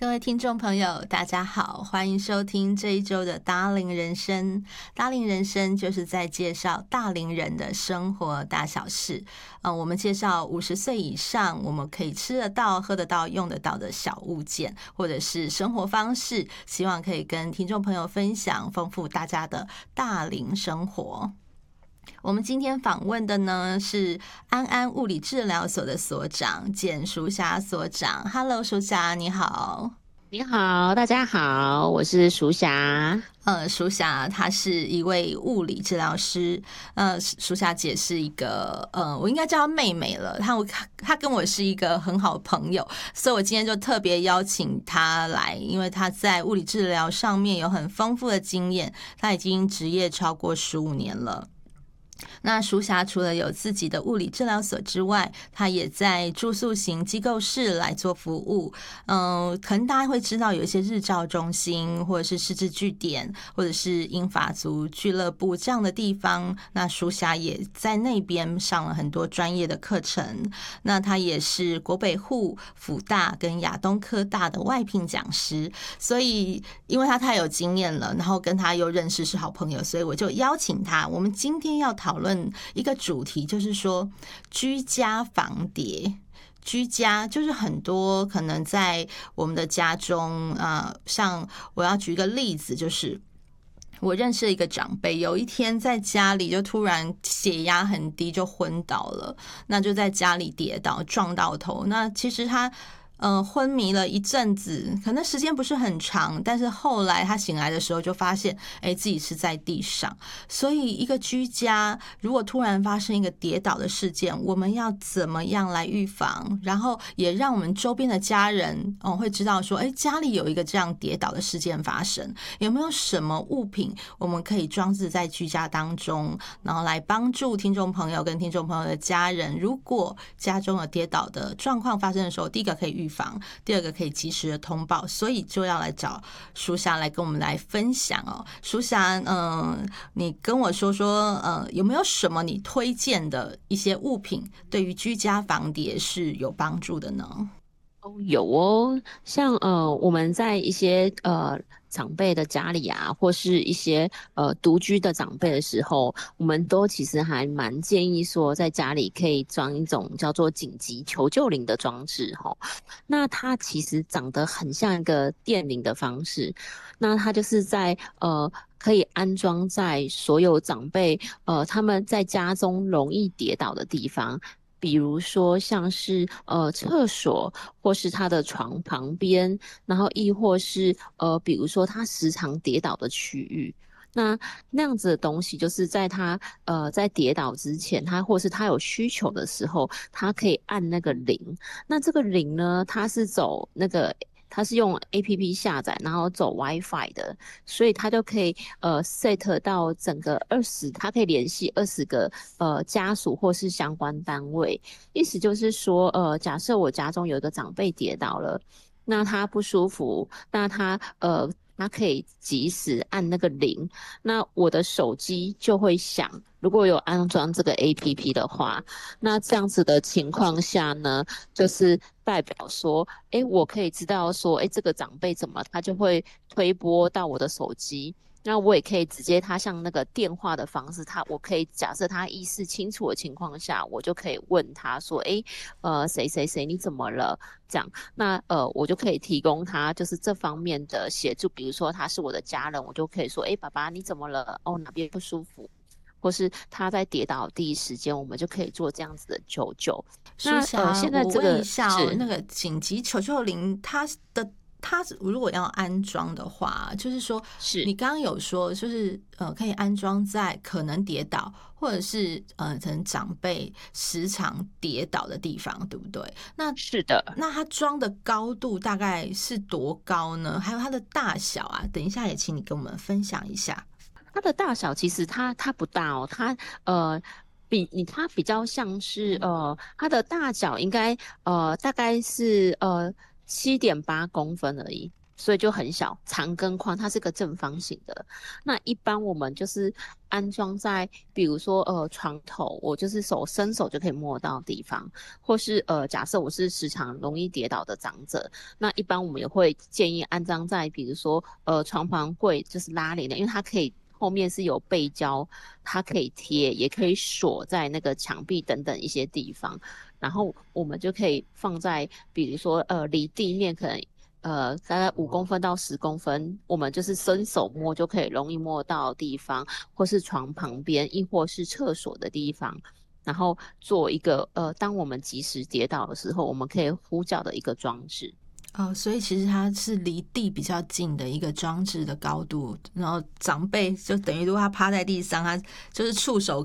各位听众朋友，大家好，欢迎收听这一周的大龄人生。大龄人生就是在介绍大龄人的生活大小事。我们介绍50岁以上我们可以吃得到、喝得到、用得到的小物件，或者是生活方式，希望可以跟听众朋友分享，丰富大家的大龄生活。我们今天访问的呢是安安物理治疗所的所长简淑霞所长。Hello， 淑霞你好。 你好，大家好，我是淑霞。 淑霞她是一位物理治疗师。淑霞姐是一个我应该叫她妹妹了。她跟我是一个很好的朋友，所以我今天就特别邀请她来，因为她在物理治疗上面有很丰富的经验，她已经职业超过15年了。那淑霞除了有自己的物理治疗所之外，她也在住宿型机构室来做服务。可能大家会知道有一些日照中心，或者是失智据点，或者是英法族俱乐部这样的地方。那淑霞也在那边上了很多专业的课程。那她也是国北护、辅大跟亚东科大的外聘讲师。所以因为她太有经验了，然后跟她又认识是好朋友，所以我就邀请她。我们今天要讨论一个主题，就是说居家防谍。居家就是很多可能在我们的家中，像我要举一个例子，就是我认识一个长辈，有一天在家里就突然血压很低，就昏倒了。那就在家里跌倒撞到头。那其实他昏迷了一阵子，可能时间不是很长，但是后来他醒来的时候就发现，自己是在地上。所以一个居家如果突然发生一个跌倒的事件，我们要怎么样来预防？然后也让我们周边的家人会知道说，家里有一个这样跌倒的事件发生，有没有什么物品我们可以装置在居家当中，然后来帮助听众朋友跟听众朋友的家人，如果家中有跌倒的状况发生的时候，第一个可以预防，第二个可以及时的通报。所以就要来找淑霞来跟我们来分享哦。淑霞，你跟我说说，有没有什么你推荐的一些物品，对于居家防谍是有帮助的呢？ 有哦，像我们在一些长辈的家里啊，或是一些独居的长辈的时候，我们都其实还蛮建议说，在家里可以装一种叫做紧急求救铃的装置吼。那它其实长得很像一个电铃的方式，那它就是在可以安装在所有长辈他们在家中容易跌倒的地方。比如说像是厕所，或是他的床旁边，然后亦或是比如说他时常跌倒的区域。那样子的东西，就是在他在跌倒之前，他或是他有需求的时候，他可以按那个铃。那这个铃呢，它是用 APP 下载，然后走 WiFi 的，所以它就可以set 到整个它可以联系20个家属或是相关单位。意思就是说，假设我家中有一个长辈跌倒了，那他不舒服，那他可以及时按那个铃，那我的手机就会响。如果有安装这个 APP 的话，那这样子的情况下呢，就是代表说，我可以知道说，这个长辈怎么，他就会推播到我的手机。那我也可以直接，他像那个电话的方式，我可以假设他意识清楚的情况下，我就可以问他说，谁谁谁你怎么了？这样，那我就可以提供他就是这方面的协助，比如说他是我的家人，我就可以说，爸爸你怎么了？哦，哪边不舒服？或是他在跌倒的第一时间，我们就可以做这样子的求救。那淑霞， 现在我问一这个下哦，那个紧急求救铃，它如果要安装的话，就是说， 是你刚刚有说，就是可以安装在可能跌倒，或者是可能长辈时常跌倒的地方，对不对？ 是的。 那它装的高度大概是多高呢？还有它的大小啊，等一下也请你跟我们分享一下。 它的大小其实它不大哦，它比较像是它的大小应该大概是7.8公分而已。 所以就很小，长跟宽，它是个正方形的。那一般我们就是安装在，比如说床头，我就是伸手就可以摸到的地方，或是假设我是时常容易跌倒的长者，那一般我们也会建议安装在，比如说床旁柜，就是拉帘的，因为它可以。后面是有背胶，它可以贴，也可以锁在那个墙壁等等一些地方。然后我们就可以放在，比如说离地面可能大概5公分到10公分，我们就是伸手摸就可以容易摸到的地方，或是床旁边，亦或是厕所的地方。然后做一个当我们及时跌倒的时候，我们可以呼叫的一个装置。 哦，所以其实它是离地比较近的一个装置的高度，然后长辈就等于如果他趴在地上，他就是触手